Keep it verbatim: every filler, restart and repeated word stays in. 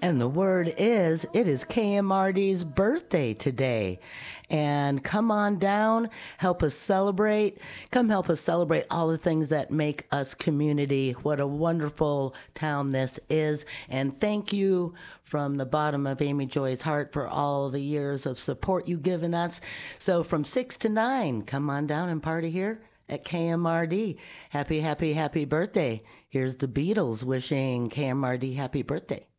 And the word is, it is K M R D's birthday today. And come on down, help us celebrate. Come help us celebrate all the things that make us community. What a wonderful town this is. And thank you from the bottom of Amy Joy's heart for all the years of support you've given us. So from six to nine, come on down and party here at K M R D. Happy, happy, happy birthday. Here's the Beatles wishing K M R D happy birthday.